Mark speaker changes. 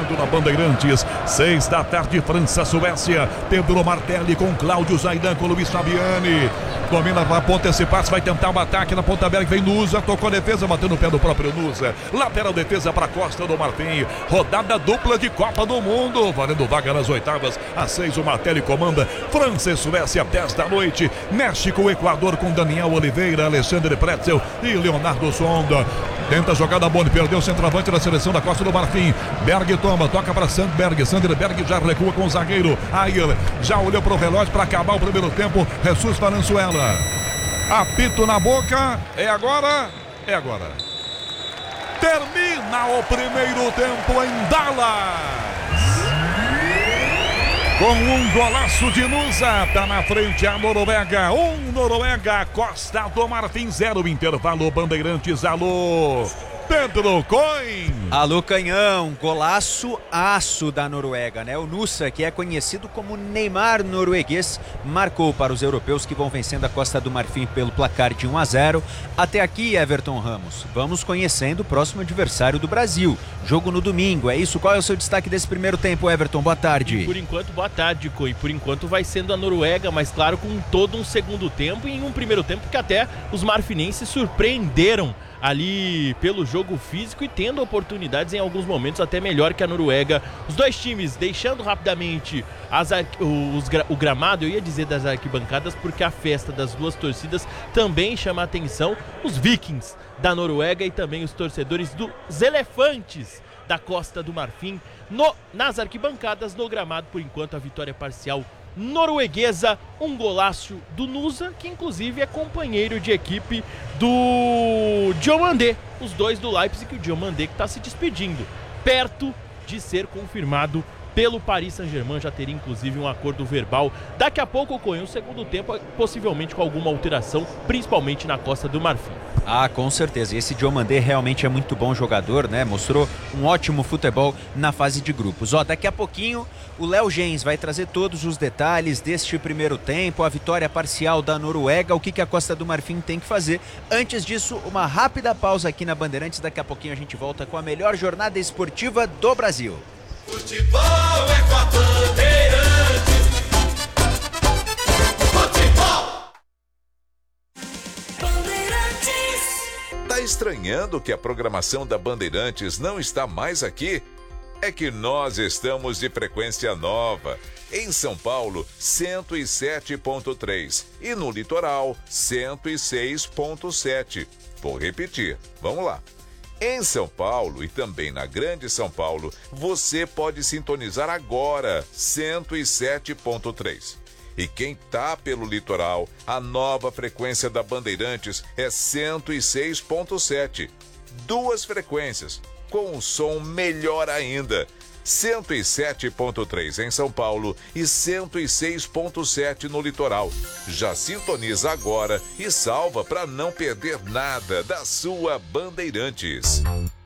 Speaker 1: acontecendo na Bandeirantes. 6 da tarde, França, Suécia. Pedro Martelli com Cláudio Zaidan, com Luiz Fabiani. Domina a ponta, esse passe, vai tentar um ataque na ponta aberta, vem Nusa, tocou a defesa, bateu no pé do próprio Nusa. Lateral defesa para Costa do Marfim. Rodada dupla de Copa do Mundo, valendo vaga nas oitavas. Às 6 o Martelli comanda. França e Suécia, 10 da noite. México, Equador com Daniel Oliveira, Alexandre Pretzel e Leonardo Sonda. Tenta a jogada boa, perdeu o centroavante da seleção da Costa do Marfim. Berg toma, toca para Sandberg. Sandberg já recua com o zagueiro Ayer. Já olhou para o relógio para acabar o primeiro tempo. Jesus Valenzuela. Apito na boca. É agora. É agora. Termina o primeiro tempo em Dallas. Com um golaço de Nusa, tá na frente a Noruega. Noruega, Costa do Marfim 0, intervalo Bandeirantes, alô, Pedro Coin.
Speaker 2: Alô, Canhão, golaço aço da Noruega, né? O Nusa, que é conhecido como Neymar norueguês, marcou para os europeus que vão vencendo a Costa do Marfim pelo placar de 1-0. Até aqui, Everton Ramos, vamos conhecendo o próximo adversário do Brasil. Jogo no domingo, é isso? Qual é o seu destaque desse primeiro tempo, Everton? Boa tarde.
Speaker 3: Por enquanto, boa tarde, Coi. Por enquanto vai sendo a Noruega, mas claro, com todo um segundo tempo e em um primeiro tempo que até os marfinenses surpreenderam ali pelo jogo físico e tendo oportunidades em alguns momentos até melhor que a Noruega. Os dois times deixando rapidamente o gramado, eu ia dizer das arquibancadas, porque a festa das duas torcidas também chama a atenção. Os Vikings da Noruega e também os torcedores dos Elefantes da Costa do Marfim nas arquibancadas. No gramado, por enquanto, a vitória parcial norueguesa, um golaço do Nusa, que inclusive é companheiro de equipe do Diomandé, os dois do Leipzig, o Diomandé que está se despedindo, perto de ser confirmado pelo Paris Saint-Germain, já teria inclusive um acordo verbal. Daqui a pouco ocorreu um segundo tempo, possivelmente com alguma alteração, principalmente na Costa do Marfim.
Speaker 2: Ah, com certeza. E esse Diomandé realmente é muito bom jogador, né? Mostrou um ótimo futebol na fase de grupos. Daqui a pouquinho o Léo Gens vai trazer todos os detalhes deste primeiro tempo, a vitória parcial da Noruega, o que a Costa do Marfim tem que fazer. Antes disso, uma rápida pausa aqui na Bandeirantes. Daqui a pouquinho a gente volta com a melhor jornada esportiva do Brasil.
Speaker 4: Futebol é com a Bandeirantes. Futebol. Bandeirantes.
Speaker 5: Tá estranhando que a programação da Bandeirantes não está mais aqui? É que nós estamos de frequência nova. Em São Paulo, 107.3 e no litoral, 106.7. Vou repetir, vamos lá. Em São Paulo e também na Grande São Paulo, você pode sintonizar agora 107.3. E quem tá pelo litoral, a nova frequência da Bandeirantes é 106.7. Duas frequências, com um som melhor ainda. 107.3 em São Paulo e 106.7 no litoral. Já sintoniza agora e salva para não perder nada da sua Bandeirantes.